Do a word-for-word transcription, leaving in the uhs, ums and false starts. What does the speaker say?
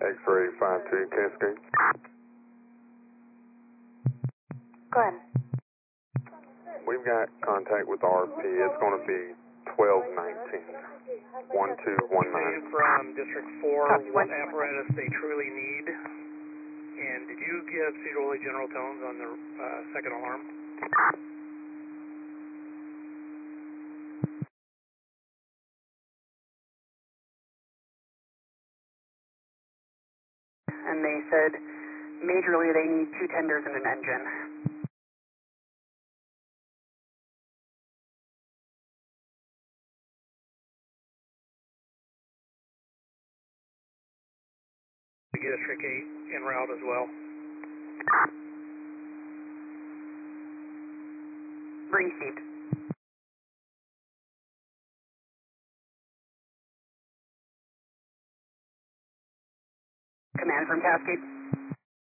X-ray five two Cascade. Go ahead. We've got contact with R P. It's going to be twelve nineteen. one two one nine. From District four, Copy, what one two one. apparatus they truly need. And did you give Cedar Lake General Tones on the uh, second alarm? And they said majorly they need two tenders and an engine. District eight en route as well. Received. Command from Cascade.